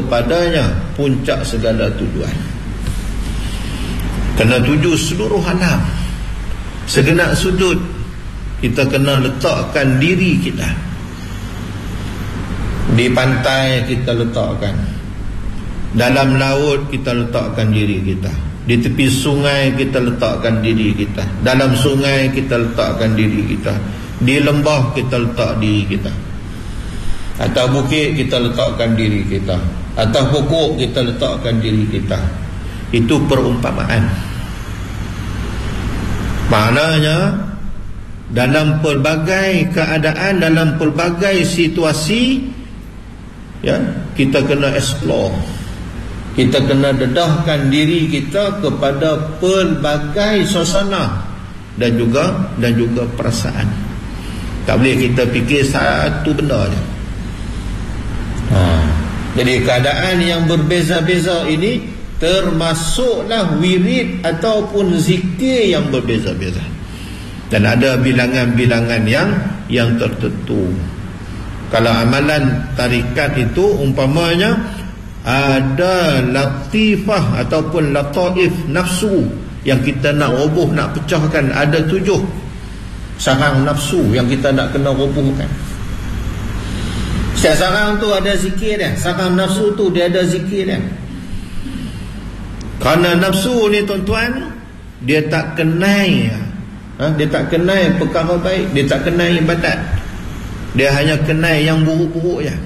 kepadanya puncak segala tujuan. Kena tuju seluruh alam, segenap sudut. Kita kena letakkan diri kita. Di pantai kita letakkan, dalam laut kita letakkan diri kita, di tepi sungai kita letakkan diri kita, dalam sungai kita letakkan diri kita, di lembah kita letak diri kita, atas bukit kita letakkan diri kita, atas pokok kita letakkan diri kita. Itu perumpamaan. Maknanya dalam pelbagai keadaan, dalam pelbagai situasi, ya, kita kena explore, kita kena dedahkan diri kita kepada pelbagai suasana dan juga perasaan. Tak boleh kita fikir satu benda je. Jadi keadaan yang berbeza-beza ini termasuklah wirid ataupun zikir yang berbeza-beza. Dan ada bilangan-bilangan yang tertentu. Kalau amalan tarikat itu umpamanya ada latifah ataupun lataif nafsu yang kita nak roboh, nak pecahkan. Ada 7 sarang nafsu yang kita nak kena robohkan. Setiap sarang tu ada zikir dia. Sarang nafsu tu dia ada zikir dia. Kerana nafsu ni tuan-tuan, dia tak kenai, dia tak kenai perkara baik, dia tak kenai ibadat. Dia hanya kenai yang buruk-buruk je.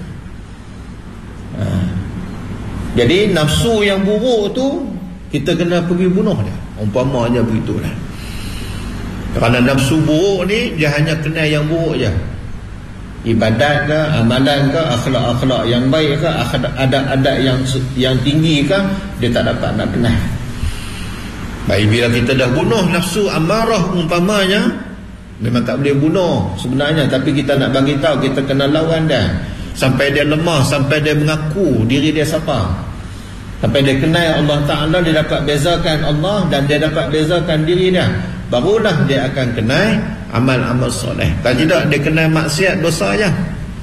Jadi nafsu yang buruk tu kita kena pergi bunuh dia. Umpamanya begitulah. Kerana nafsu buruk ni dia hanya kenai yang buruk je. Ibadat ke, amalan ke, akhlak-akhlak yang baik ke, adat-adat yang tinggi ke, dia tak dapat nak kenal. Baik, bila kita dah bunuh nafsu amarah umpamanya, memang tak boleh bunuh sebenarnya, tapi kita nak bagi tahu kita kena lawan dia sampai dia lemah, sampai dia mengaku diri dia siapa, sampai dia kenal Allah Ta'ala, dia dapat bezakan Allah dan dia dapat bezakan diri dia, barulah dia akan kenal amal-amal soleh. Kalau tidak, dia kena maksiat, dosa je.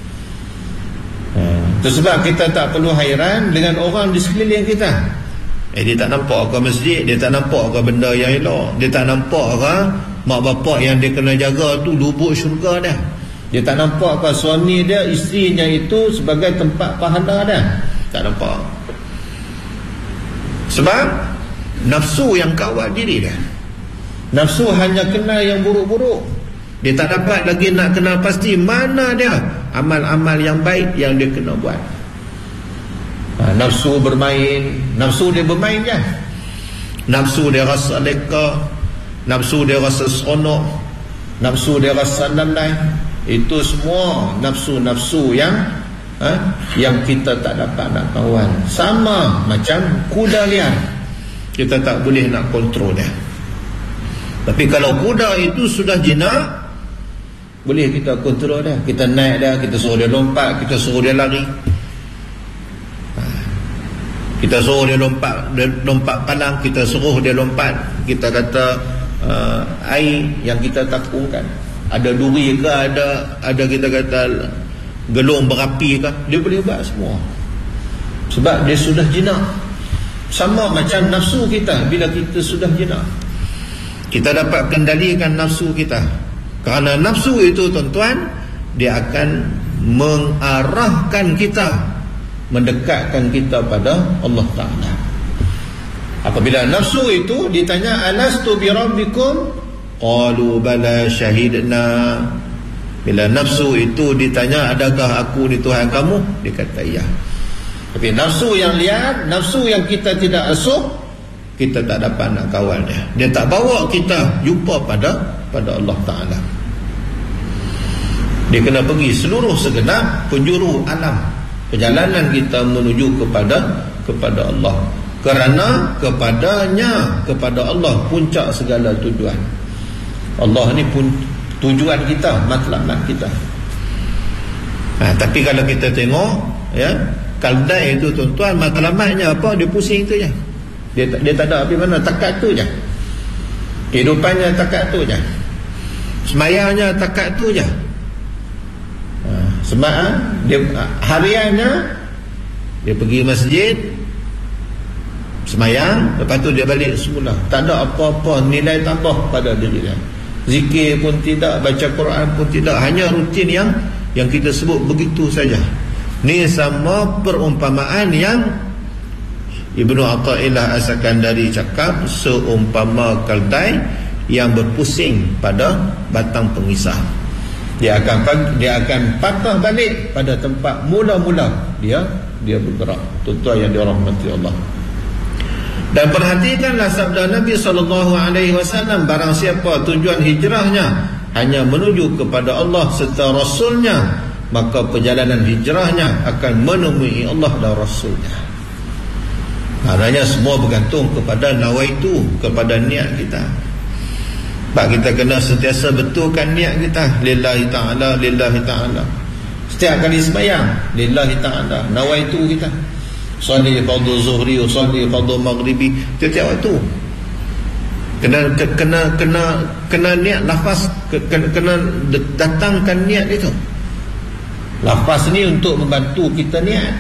Itu sebab kita tak perlu hairan dengan orang di sekeliling kita. Dia tak nampak ke masjid, dia tak nampak ke benda yang elok, dia tak nampak ke mak bapak yang dia kena jaga tu lubuk syurga dah, dia tak nampak ke suami dia, isterinya itu sebagai tempat pahala dah. Tak nampak. Sebab nafsu yang kawal diri dia. Nafsu hanya kenal yang buruk-buruk. Dia tak dapat lagi nak kenal pasti mana dia amal-amal yang baik yang dia kena buat. Nafsu bermain, nafsu dia bermain je. Nafsu dia rasa leka, nafsu dia rasa seronok, nafsu dia rasa lalai. Itu semua nafsu-nafsu yang kita tak dapat nak kawan. Sama macam kuda liar, kita tak boleh nak kontrol dia. Tapi kalau kuda itu sudah jinak, boleh kita kontrol dia. Kita naik dia, kita suruh dia lompat, kita suruh dia lari, kita suruh dia lompat palang, kita suruh dia lompat, kita kata air yang kita takungkan, ada duri ke, ada kita kata gelung berapi ke, dia boleh buat semua. Sebab dia sudah jinak. Sama macam nafsu kita, bila kita sudah jinak, kita dapat kendalikan nafsu kita. Kerana nafsu itu tuan-tuan, dia akan mengarahkan kita, mendekatkan kita pada Allah Ta'ala. Apabila nafsu itu ditanya, alastu bi rabbikum, qalu bala syahidna. Bila nafsu itu ditanya, adakah aku ni Tuhan kamu, dia kata ya. Tapi nafsu yang liar, nafsu yang kita tidak asuh, kita tak dapat nak kawal dia. Dia tak bawa kita jumpa pada Allah Ta'ala. Dia kena pergi seluruh segenap penjuru alam, perjalanan kita menuju kepada Allah. Kerana kepadanya, kepada Allah puncak segala tujuan. Allah ni pun tujuan kita, matlamat kita. Tapi kalau kita tengok, ya, kaldai itu tuan-tuan, matlamatnya apa? Dia pusing tu je. Dia tak ada apa mana, takat tu je. Kehidupannya takat tu je. Semayangnya takat tu je. Sebab dia hariannya Dia pergi masjid, semayang, lepas tu dia balik semula. Tak ada apa-apa nilai tambah pada diri dia. Zikir pun tidak, baca Quran pun tidak, hanya rutin yang kita sebut begitu saja. Ni sama perumpamaan yang Ibnu Athaillah As-Sakandari cakap, seumpama keldai yang berpusing pada batang pengisah. Dia akan patah balik pada tempat mula-mula dia bergerak. Tuan-tuan yang dirahmati Allah. Dan perhatikanlah sabda Nabi SAW, barang siapa tujuan hijrahnya hanya menuju kepada Allah serta Rasulnya, maka perjalanan hijrahnya akan menemui Allah dan Rasulnya. Maknanya semua bergantung kepada nawaitu, kepada niat kita. Sebab kita kena sentiasa betulkan niat kita, lillahi ta'ala, lillahi ta'ala. Setiap kali sembahyang, lillahi ta'ala, nawaitu kita. Salli fardhu zuhri, salli fardhu maghribi, setiap waktu. Kena niat lafaz, kena datangkan niat itu. Lafaz ni untuk membantu kita niat.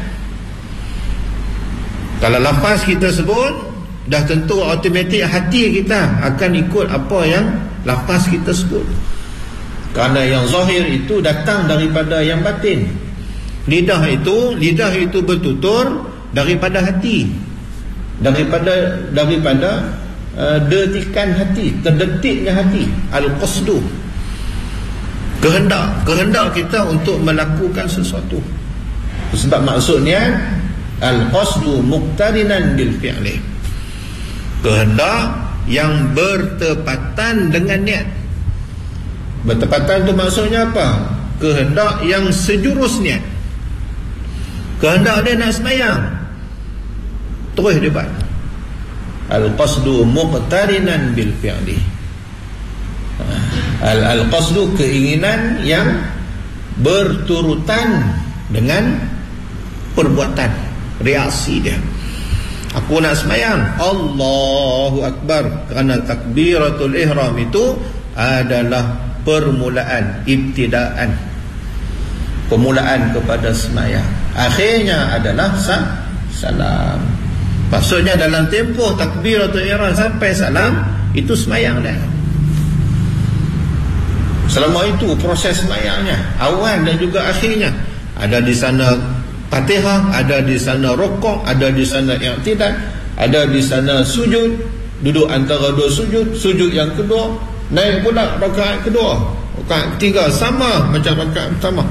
Kalau lafaz kita sebut, dah tentu automatik hati kita akan ikut apa yang lafaz kita sebut. Kerana yang zahir itu datang daripada yang batin. Lidah itu bertutur daripada hati, daripada detikan hati, terdetiknya hati. Al-qasdu, kehendak kita untuk melakukan sesuatu. Sebab maksudnya al-qasdu muqtarinan bil fi'li, kehendak yang bertepatan dengan niat. Bertepatan tu maksudnya apa? Kehendak yang sejurus niat. Kehendak dia nak sembahyang, terus dia buat. Al-qasdu muqtarinan bil fi'li. Al-qasdu, keinginan yang berturutan dengan perbuatan, reaksi dia. Aku nak sembahyang, Allahu Akbar, kerana takbiratul ihram itu adalah permulaan, ibtidaan, permulaan kepada sembahyang. Akhirnya adalah salam. Maksudnya dalam tempoh takbiratul ihram sampai salam, itu sembahyang dah. Selama itu proses sembahyangnya, awal dan juga akhirnya. Ada di sana Fatihah, ada di sana rukuk, ada di sana i'tidal, ada di sana sujud, duduk antara dua sujud, sujud yang kedua, naik pula rakaat kedua, rakaat ketiga, sama macam rakaat pertama.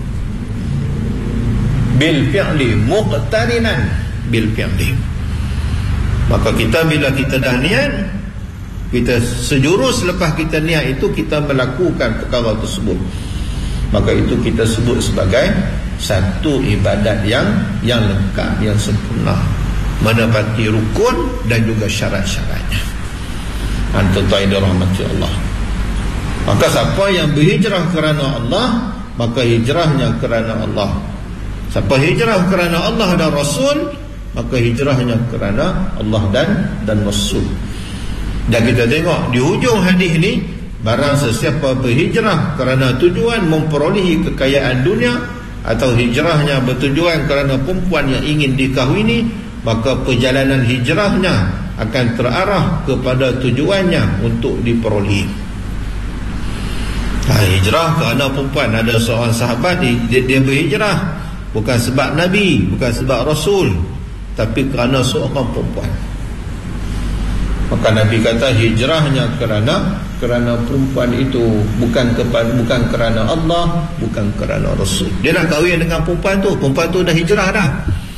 Bil fi'li, muqtarinan bil fi'li. Maka kita bila kita dah niat, kita sejurus lepas kita niat itu, kita melakukan perkara tersebut, maka itu kita sebut sebagai satu ibadat yang lengkap, yang sempurna, menepati rukun dan juga syarat-syaratnya. Tuan-tuan yang dirahmati Allah, maka siapa yang berhijrah kerana Allah, maka hijrahnya kerana Allah. Siapa hijrah kerana Allah dan Rasul, maka hijrahnya kerana Allah dan Rasul. Dan kita tengok di hujung hadis ni, barang sesiapa berhijrah kerana tujuan memperolehi kekayaan dunia, atau hijrahnya bertujuan kerana perempuan yang ingin dikahwini, maka perjalanan hijrahnya akan terarah kepada tujuannya untuk diperoleh. Hijrah kerana perempuan. Ada seorang sahabat dia berhijrah bukan sebab Nabi, bukan sebab Rasul, tapi kerana seorang perempuan. Maka Nabi kata hijrahnya kerana perempuan itu, bukan kerana Allah, bukan kerana Rasul. Dia nak kahwin dengan perempuan tu dah hijrah dah.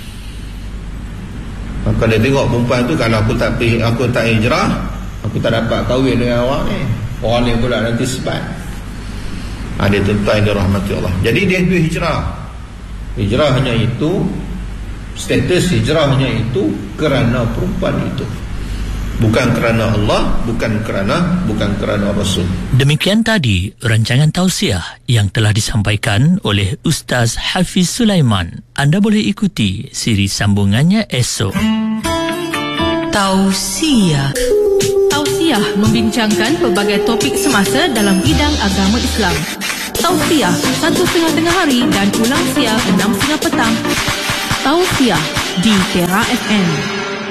Maka dia tengok perempuan tu, kalau aku tak hijrah, aku tak dapat kahwin dengan orang ni. Orang ni pula nanti sebat. Dia tuan-tuan yang dirahmati Allah. Jadi dia hijrah. Hijrahnya itu, status hijrahnya itu kerana perempuan itu, bukan kerana Allah, bukan kerana Rasul. Demikian tadi rancangan tausiah yang telah disampaikan oleh Ustaz Hafiz Sulaiman. Anda boleh ikuti siri sambungannya esok. Tausiah membincangkan pelbagai topik semasa dalam bidang agama Islam. Tausiah 1.30 hari dan ulang siang 6.30 petang. Tausiah di Tera FM.